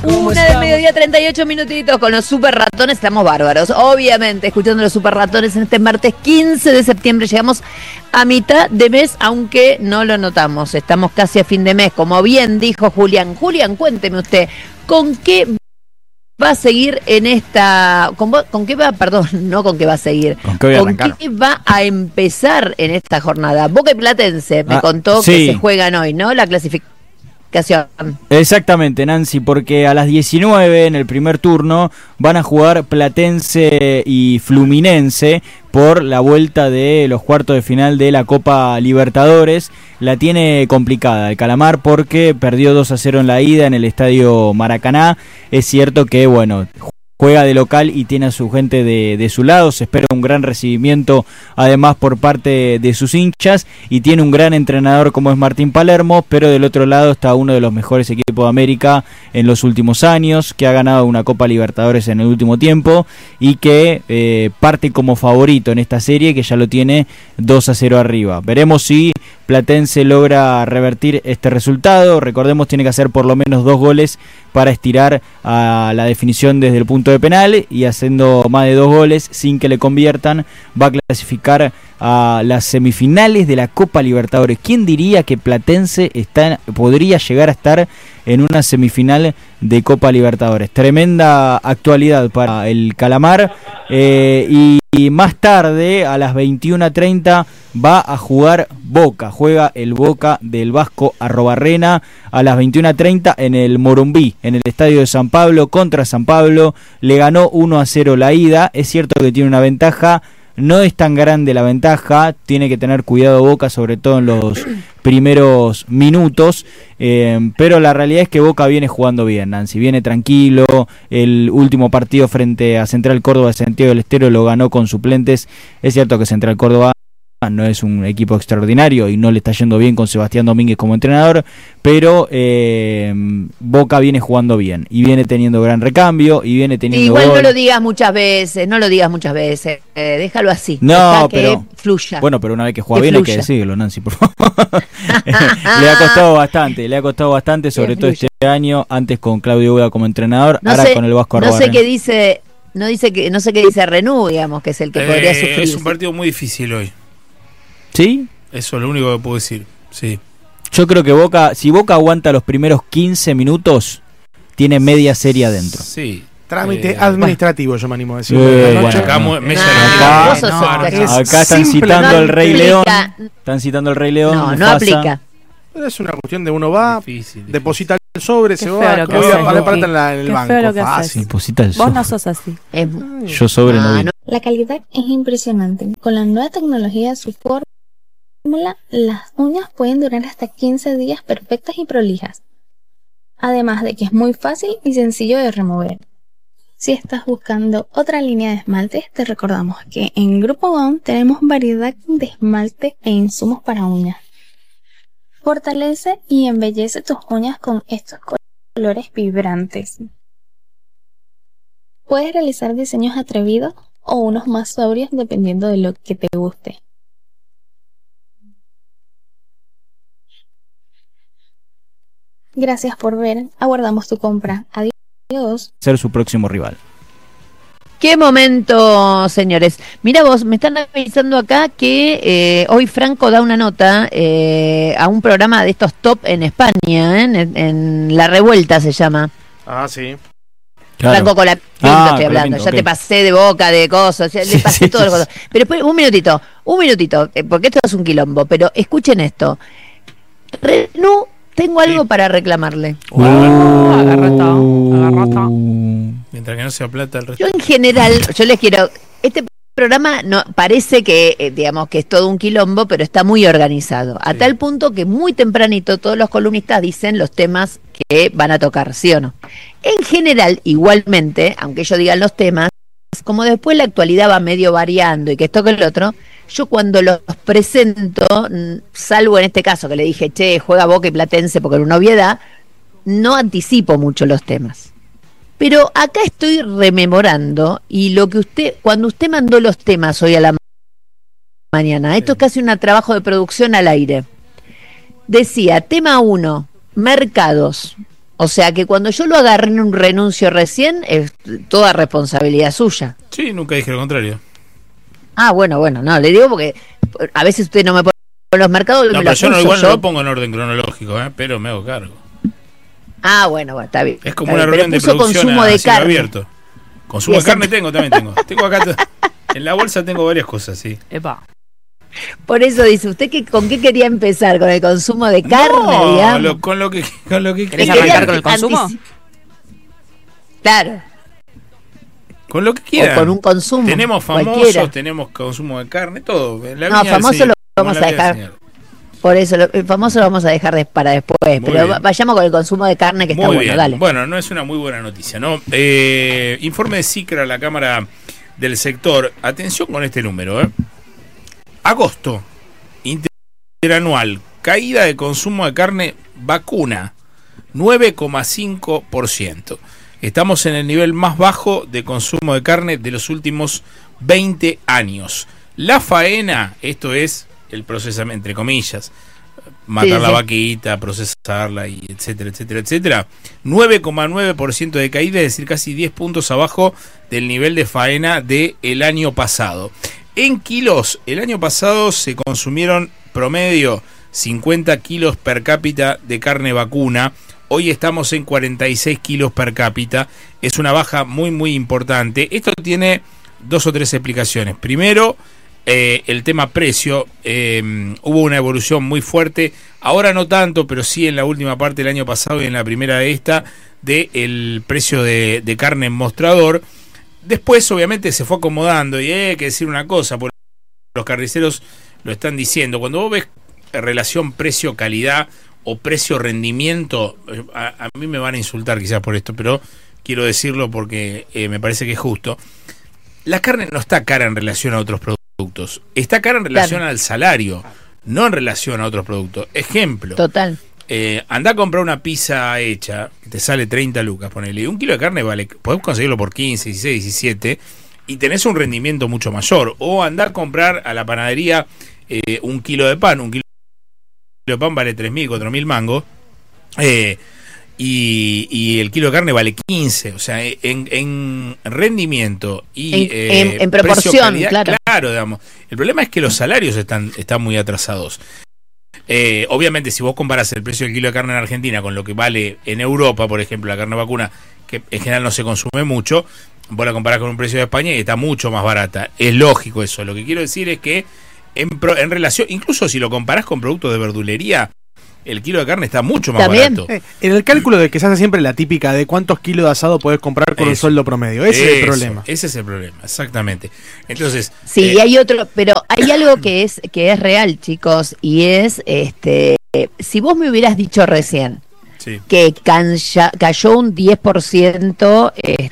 Una del mediodía, 38 minutitos con los super ratones, estamos bárbaros. Obviamente, escuchando los super ratones en este martes 15 de septiembre, llegamos a mitad de mes, aunque no lo notamos. Estamos casi a fin de mes, como bien dijo Julián. Julián, cuénteme usted, ¿con qué va a seguir en esta... ¿Con qué va? Perdón, no con qué va a seguir. ¿Con qué va a empezar en esta jornada? Boca y Platense me contó que se juegan hoy, ¿no? La clasificación. Exactamente, Nancy, porque a las 19 en el primer turno van a jugar Platense y Fluminense por la vuelta de los cuartos de final de la Copa Libertadores. La tiene complicada el Calamar porque perdió 2-0 en la ida en el Estadio Maracaná. Es cierto que, bueno, juega de local y tiene a su gente de su lado. Se espera un gran recibimiento además por parte de sus hinchas y tiene un gran entrenador como es Martín Palermo, pero del otro lado está uno de los mejores equipos de América en los últimos años, que ha ganado una Copa Libertadores en el último tiempo y que parte como favorito en esta serie, que ya lo tiene 2-0 arriba. Veremos si Platense logra revertir este resultado. Recordemos, tiene que hacer por lo menos 2 goles para estirar a la definición desde el punto de penal, y haciendo más de 2 goles sin que le conviertan va a clasificar a las semifinales de la Copa Libertadores. ¿Quién diría que Platense podría llegar a estar en una semifinal de Copa Libertadores? Tremenda actualidad para el Calamar. Y más tarde, a las 21:30, va a jugar Boca. Juega el Boca del Vasco Arrobarrena a las 21:30 en el Morumbí, en el estadio de San Pablo, contra San Pablo. Le ganó 1-0 la ida. Es cierto que tiene una ventaja. No es tan grande la ventaja, tiene que tener cuidado Boca, sobre todo en los primeros minutos, pero la realidad es que Boca viene jugando bien, Nancy, viene tranquilo. El último partido frente a Central Córdoba de Santiago del Estero lo ganó con suplentes. Es cierto que Central Córdoba no es un equipo extraordinario y no le está yendo bien con Sebastián Domínguez como entrenador, pero Boca viene jugando bien y viene teniendo gran recambio y viene teniendo igual gol. no lo digas muchas veces, déjalo así, no, pero que fluya. Bueno, pero una vez que juega bien hay que decirlo, Nancy, por favor. Le ha costado bastante, sobre todo este año, antes con Claudio Uda como entrenador, ahora con el Vasco Arrobarrena. No sé qué dice Renú, digamos, que es el que podría sufrir. Es un partido muy difícil hoy. ¿Sí? Eso es lo único que puedo decir, sí. Yo creo que si Boca aguanta los primeros 15 minutos, tiene media serie adentro. Sí. Trámite administrativo, yo me animo a decir. Acá están citando al Rey León. Están citando al Rey León. No aplica. Pero es una cuestión de uno va, difícil. deposita el sobre, se va, en el banco. Fácil, deposita el sobre. Vos no sos así. Yo sobre no vi. La calidad es impresionante. Con la nueva tecnología de su fórmula, las uñas pueden durar hasta 15 días perfectas y prolijas. Además de que es muy fácil y sencillo de remover. Si estás buscando otra línea de esmaltes, te recordamos que en Grupo Bon tenemos variedad de esmaltes e insumos para uñas. Fortalece y embellece tus uñas con estos colores vibrantes. Puedes realizar diseños atrevidos o unos más sobrios dependiendo de lo que te guste. Gracias por ver, aguardamos tu compra. Adiós. Ser su próximo rival. Qué momento, señores. Mira vos, me están avisando acá que hoy Franco da una nota a un programa de estos top en España, en La Revuelta se llama. Ah, sí. Claro. Franco Colapinto estoy hablando, ya te pasé de Boca, de cosas, le pasé todo el cosas. Pero después, un minutito, porque esto es un quilombo, pero escuchen esto. Renú, tengo algo para reclamarle. Agarrata. Mientras que no sea plata el resto. Yo en general, este programa no parece que, digamos, que es todo un quilombo, pero está muy organizado. A tal punto que muy tempranito todos los columnistas dicen los temas que van a tocar, ¿sí o no? En general, igualmente, aunque ellos digan los temas, como después la actualidad va medio variando y que esto que el otro, yo cuando los presento, salvo en este caso que le dije, juega Boca y Platense porque era una obviedad, no anticipo mucho los temas. Pero acá estoy rememorando y lo que cuando usted mandó los temas hoy a la mañana, esto es casi un trabajo de producción al aire. Decía, tema 1, mercados. O sea que cuando yo lo agarré en un renuncio recién, es toda responsabilidad suya. Sí, nunca dije lo contrario. Ah, bueno, no, le digo porque a veces usted no me pone en los mercados. No, me pero lo yo no, acuso, igual no lo pongo en orden cronológico, pero me hago cargo. Ah, bueno, está bien. Es como está una bien, reunión de pero puso producción consumo a de cielo carne. abierto. Consumo de carne también tengo. Tengo acá, en la bolsa tengo varias cosas, sí. Epa. Por eso dice, ¿usted con qué quería empezar? ¿Con el consumo de carne, No, digamos? con lo que ¿Querés Quería arrancar con el consumo? Claro. Con lo que quieran. O con un consumo. Tenemos famosos, cualquiera. tenemos consumo de carne, todo. En la No, viña famoso del Señor, lo como vamos en la a vida del dejar. Señor. Por eso, el famoso lo vamos a dejar para después. Muy Pero bien. vayamos con el consumo de carne, que está Muy bueno, bien. dale. Bueno, no es una muy buena noticia, ¿no? Informe de CICRA, la Cámara del Sector. Atención con este número, Agosto, interanual, caída de consumo de carne vacuna, 9,5%. Estamos en el nivel más bajo de consumo de carne de los últimos 20 años. La faena, esto es el procesamiento, entre comillas, matar la vaquita, procesarla, y etcétera, etcétera, etcétera. 9,9% de caída, es decir, casi 10 puntos abajo del nivel de faena del año pasado. En kilos, el año pasado se consumieron promedio 50 kilos per cápita de carne vacuna. Hoy estamos en 46 kilos per cápita. Es una baja muy, muy importante. Esto tiene 2 o 3 explicaciones. Primero, el tema precio. Hubo una evolución muy fuerte. Ahora no tanto, pero sí en la última parte del año pasado y en la primera de esta, del precio de carne en mostrador. Después, obviamente, se fue acomodando. Y hay que decir una cosa, porque los carniceros lo están diciendo. Cuando vos ves relación precio-calidad o precio-rendimiento, a mí me van a insultar quizás por esto, pero quiero decirlo porque me parece que es justo. La carne no está cara en relación a otros productos, está cara en relación al salario, no en relación a otros productos. Ejemplo, Total. Andá a comprar una pizza hecha, que te sale 30 lucas, ponele, un kilo de carne vale, podés conseguirlo por 15, 16, 17, y tenés un rendimiento mucho mayor. O andá a comprar a la panadería un kilo de pan, un kilo de pan vale 3.000, 4.000 mangos, y el kilo de carne vale 15, o sea, en rendimiento y en proporción, precio-calidad, claro, digamos. El problema es que los salarios están muy atrasados. Obviamente, si vos comparás el precio del kilo de carne en Argentina con lo que vale en Europa, por ejemplo, la carne vacuna, que en general no se consume mucho, vos la comparás con un precio de España y está mucho más barata. Es lógico eso. Lo que quiero decir es que en relación, incluso si lo comparás con productos de verdulería, el kilo de carne está mucho más barato. En el cálculo de que se hace siempre la típica de cuántos kilos de asado podés comprar con un sueldo promedio. Ese es el problema. Ese es el problema, exactamente. Entonces, sí, hay otro, pero hay algo que es real, chicos, y es si vos me hubieras dicho recién que cayó un 10%,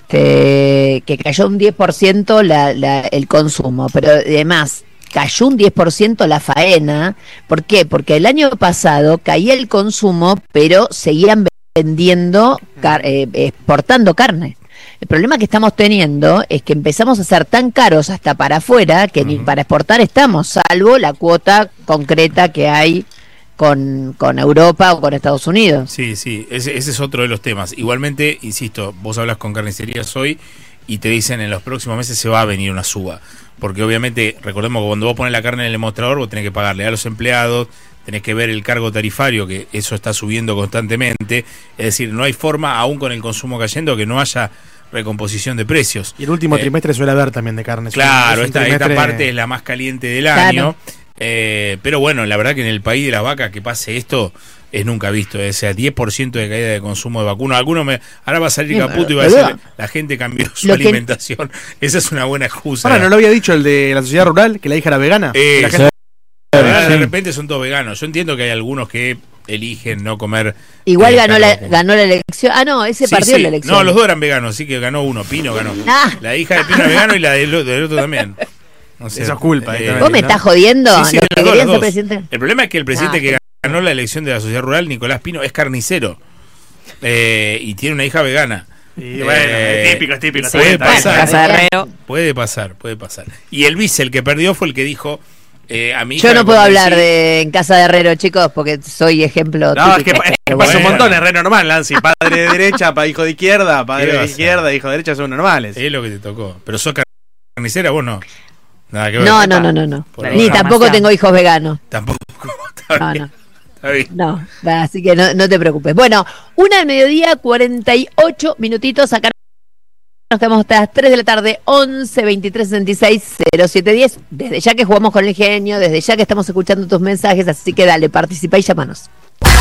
que cayó un 10% el consumo, pero además cayó un 10% la faena. ¿Por qué? Porque el año pasado caía el consumo, pero seguían vendiendo, exportando carne. El problema que estamos teniendo es que empezamos a ser tan caros hasta para afuera que ni para exportar estamos, salvo la cuota concreta que hay con Europa o con Estados Unidos. Sí, ese es otro de los temas. Igualmente, insisto, vos hablas con carnicerías hoy y te dicen en los próximos meses se va a venir una suba. Porque obviamente, recordemos que cuando vos pones la carne en el mostrador, vos tenés que pagarle a los empleados, tenés que ver el cargo tarifario, que eso está subiendo constantemente. Es decir, no hay forma, aún con el consumo cayendo, que no haya recomposición de precios. Y el último trimestre suele haber también de carne. Claro, esta parte es la más caliente del año. Pero bueno, la verdad que en el país de las vacas que pase esto es nunca visto. O sea, 10% de caída de consumo de vacuno. Ahora va a salir Caputo y va a decir, la gente cambió su alimentación. Esa es una buena excusa. Ahora, ¿no lo había dicho el de la sociedad rural, que la hija era vegana? La gente... De repente son todos veganos. Yo entiendo que hay algunos que eligen no comer. Igual ganó la elección. Ah, no, ese perdió la elección. No, los dos eran veganos, así que ganó uno. Pino ganó. La hija de Pino es vegano y la del otro también. No sé, eso es culpa. ¿Vos me estás jodiendo? Sí, el problema es que el presidente que ganó la elección de la sociedad rural, Nicolás Pino, es carnicero y tiene una hija vegana. Y bueno, es típico. Puede pasar. Y el vice, el que perdió, fue el que dijo: A mi hija Yo no la puedo convencí. hablar de en casa de Herrero, chicos, porque soy ejemplo No, típico. es que Pero pasa un bueno. montón, es re normal, Nancy. Padre de derecha, hijo de izquierda, padre ¿Qué de vas a izquierda, hijo de derecha son normales. Es lo que te tocó. Pero sos carnicera, vos no. Nada que ver. No. Por Ni ahora. tampoco tengo hijos veganos. Tampoco. Está No, bien. no. Está bien. No, así que no te preocupes. Bueno, 1:00 PM, 48 minutitos. Acá nos quedamos hasta las 3 de la tarde, 11 23 66 0710. Desde ya que jugamos con el genio, desde ya que estamos escuchando tus mensajes, así que dale, participa y llámanos.